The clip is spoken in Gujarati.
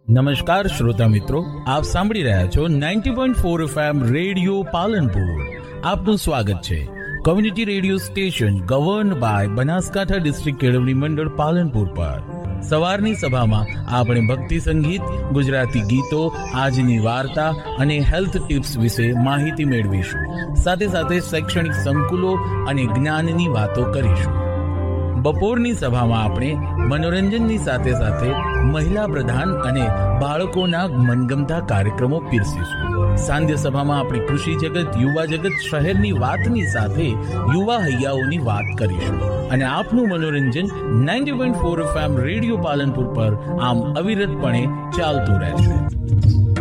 નમસ્કાર શ્રોતા મિત્રો, આપ સાંભળી રહ્યા છો 90.4 FM રેડિયો પાલનપુર. આપનું સ્વાગત છે community radio station govern by Banaskantha district કેળવણી મંડળ પાલનપુર પર. સવારની સભામાં આપણે ભક્તિ સંગીત, ગુજરાતી ગીતો, આજની વાર્તા અને હેલ્થ ટિપ્સ વિશે માહિતી મેળવીશું. સાથે સાથે શૈક્ષણિક સંકુલો અને જ્ઞાનની વાતો કરીશું. બપોરની સભામાં આપણે મનોરંજનની સાથે સાથે મહિલા પ્રધાન અને બાળકોના મનગમતા કાર્યક્રમો પીરસીશું. સાંજે સભામાં આપણે કૃષિ જગત, યુવા જગત, શહેરની વાતની સાથે યુવા હૈયાઓની વાત કરીશું. અને આપનું મનોરંજન 90.4 FM રેડિયો પાલનપુર પર આમ અવિરતપણે ચાલતું રહેશે.